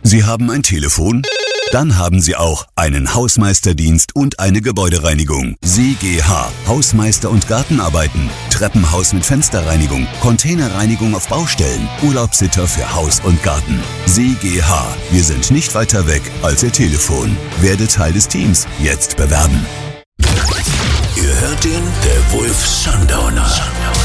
Sie haben ein Telefon? Dann haben Sie auch einen Hausmeisterdienst und eine Gebäudereinigung. SIGH, Hausmeister- und Gartenarbeiten, Treppenhaus mit Fensterreinigung, Containerreinigung auf Baustellen, Urlaubssitter für Haus und Garten. SIGH, wir sind nicht weiter weg als Ihr Telefon. Werde Teil des Teams. Jetzt bewerben. Ihr hört ihn, der Wolf Sundowner.